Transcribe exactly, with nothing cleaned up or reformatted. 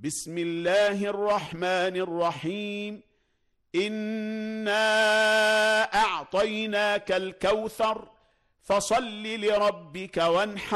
بسم الله الرحمن الرحيم إنا أعطيناك الكوثر فصل لربك وانحر